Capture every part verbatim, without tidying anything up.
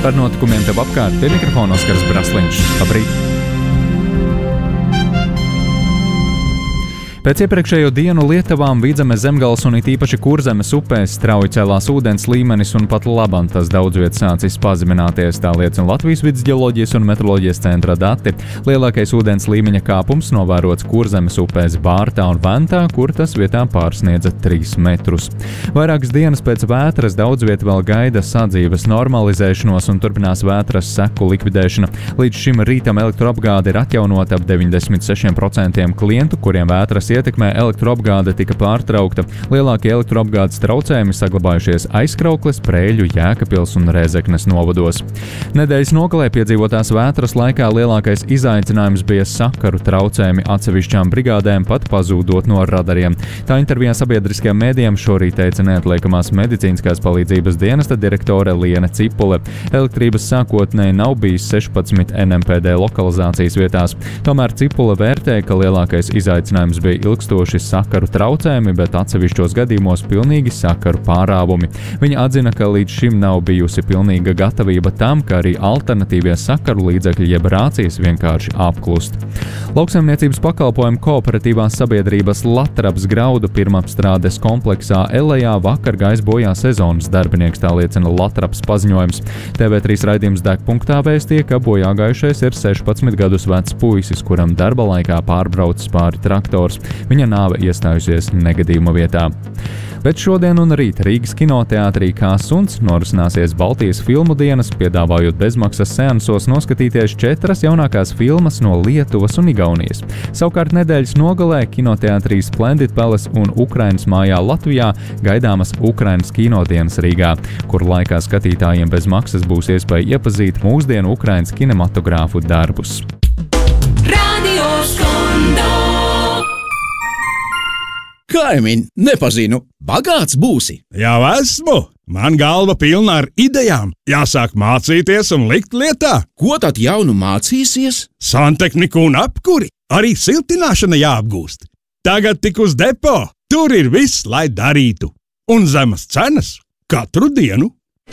Par notikumiem tev apkārt pie mikrofona Oskars Brasliņš. Labrīt! Pēc iepriekšējo dienu Lietuvām, Vidzemes, Zemgales un it īpaši Kurzemes upēs strauji cēlās ūdens līmenis un pat labam tas daudz viet sācis pazemināties, tā liecina Latvijas Vides ģeoloģijas un meteoroloģijas centra dati. Lielākais ūdens līmeņa kāpums novērots Kurzemes upēs Bārtā un Ventā, kur tas vietām pārsniedza trīs metrus. Vairākas dienas pēc vētras daudz viet vēl gaida sadzīves normalizēšanos un turpinās vētras seku likvidēšana. Līdz šim rītam elektroapgāde ir atjaunota ap deviņdesmit sešiem procentiem klientu, kuriem vētras ietekmē elektroapgāde tika pārtraukta. Lielākie elektroapgādes traucējumi saglabājušies Aizkraukles, Prēļu, Jēkabpils un Rēzeknes novados. Nedēļas nogalē piedzīvotās vētras laikā lielākais izaicinājums bija sakaru traucējumi atsevišķām brigādēm, pat pazūdot no radariem. Tā intervijā sabiedriskajiem mēdījiem šorīt teica neatliekamās medicīniskās palīdzības dienesta direktore Liene Cipule. Elektrības sākotnēji nav bijis sešpadsmit N M P D lokalizācijas vietās. Tomēr Cipule vērtēja, ka lielākais izaicinājums bija ilgstoši sakaru traucējumi, bet atsevišķos gadījumos pilnīgi sakaru pārāvumi. Viņa atzina, ka līdz šim nav bijusi pilnīga gatavība tam, ka arī alternatīvie sakaru līdzekļi jeb rācijas vienkārši apklust. Lauksaimniecības pakalpojumu kooperatīvās sabiedrības Latraps graudu pirmapstrādes kompleksā Elejā vakar gājis bojā sezonas darbinieks, tā liecina Latraps paziņojums. T V trīs raidījums Degpunktā vēstīja, ka bojā gājušais ir sešpadsmit gadus vecs puisis, kuram darba laikā pārbraucis pāri traktors. Viņa nāve iestājusies negadījuma vietā. Bet šodien un rīt Rīgas kinoteātrī Kā suns norisināsies Baltijas filmu dienas, piedāvājot bezmaksas seansos noskatīties četras jaunākās filmas no Lietuvas un Igaunijas. Savukārt nedēļas nogalē kinoteātrī Splendid Palace un Ukrainas mājā Latvijā gaidāmas Ukrainas kinodienas Rīgā, kur laikā skatītājiem bez maksas būs iespēja iepazīt mūsdienu Ukrainas kinematogrāfu darbus. Radio Skondo. Kaimiņ, nepazinu, bagāts būsi? Jau esmu! Man galva pilna ar idejām. Jāsāk mācīties un likt lietā. Ko tad jaunu mācīsies? Santehniku un apkuri. Arī siltināšana jāapgūst. Tagad tik uz depo. Tur ir viss, lai darītu. Un zemas cenas katru dienu.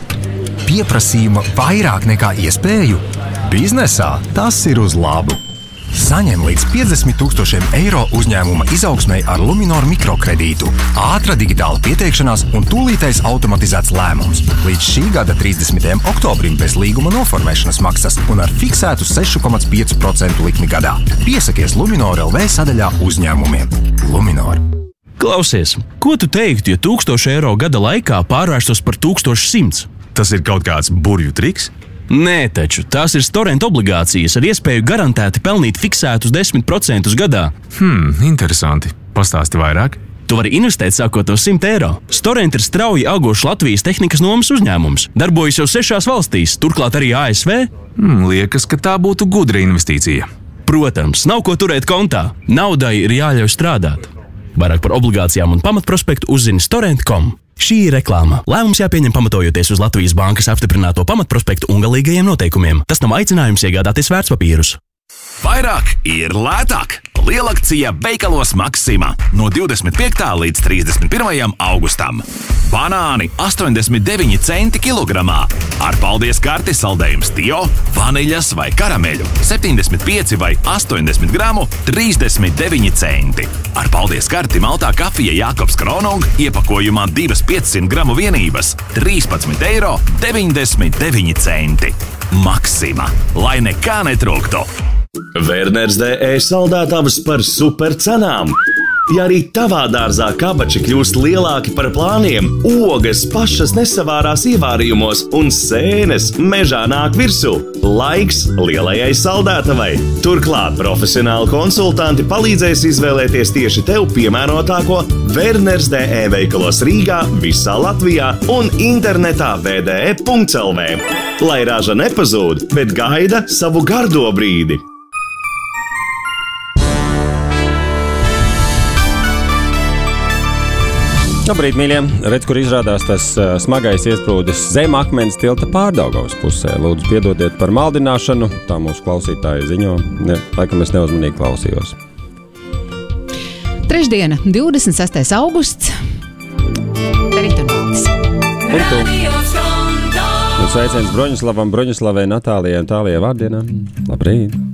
Pieprasījuma vairāk nekā iespēju? Biznesā tas ir uz labu. Saņem līdz piecdesmit tūkstošiem eiro uzņēmuma izaugsmei ar Luminor mikrokredītu. Ātra digitāla pieteikšanās un tūlītais automatizēts lēmums. Līdz šī gada trīsdesmitajam oktobrim bez līguma noformēšanas maksas un ar fiksētu seši komats pieci procenti likmi gadā. Piesakies Luminor L V sadaļā uzņēmumiem. Luminor. Klausies, ko tu teiktu, ja tūkstoši eiro gada laikā pārvērstos par tūkstoši simts? Tas ir kaut kāds burvju triks? Nē, taču tās ir Storent obligācijas ar iespēju garantēti pelnīt fiksētus desmit procentus gadā. Hmm, interesanti. Pastāsti vairāk. Tu vari investēt sākot no simt eiro. Storent ir strauji augošs Latvijas tehnikas nomas uzņēmums. Darbojas jau sešās valstīs, turklāt arī A S V. Hmm, liekas, ka tā būtu gudra investīcija. Protams, nav ko turēt kontā. Naudai ir jāļauj strādāt. Vairāk par obligācijām un pamatprospektu uzzini storent punktu com. Šī ir reklāma. Lēmums jāpieņem pamatojoties uz Latvijas bankas apstiprināto pamatprospektu un galīgajiem noteikumiem. Tas nav aicinājums iegādāties vērtspapīrus. Vairāk ir lētāk. Lielakcija veikalos Maxima no divdesmit piektā līdz trīsdesmit pirmajam augustam. Banāni astoņdesmit deviņi centi kilogramā. Ar paldies karti saldējums Tio, vaniļas vai karameļu septiņdesmit pieci vai astoņdesmit gramu trīsdesmit deviņi centi. Ar paldies karti maltā kafija Jākobs Kronung iepakojumā divas piecsimt gramu vienības trīspadsmit eiro deviņdesmit deviņi centi. Maxima, lai nekā netrūktu. Werners D E saldētavas par supercenām. Ja arī tavā dārzā kabači kļūst lielāki par plāniem, ogas pašas nesavārās ievārījumos un sēnes mežā nāk virsū, laiks lielajai saldētavai. Turklāt profesionāli konsultanti palīdzēs izvēlēties tieši tev piemērotāko Werners D E veikalos Rīgā, visā Latvijā un internetā v d e punkts l v. Lai raža nepazūd, bet gaida savu gardo brīdi. Labrīt, mīļie! Redz, kur izrādās tas uh, smagais iesprūdis zem akmens tilta Pārdaugavas pusē. Lūdzu, piedodiet par maldināšanu, tā mūsu klausītāji ziņo. Ne, laikam es neuzmanīgi klausījos. Trešdiena, divdesmit sestais augusts. Teritorālis. Un tu? Sveiciens Broņislavam, Broņislavai, Natālijai un Tālijai vārdienā. Labrīt!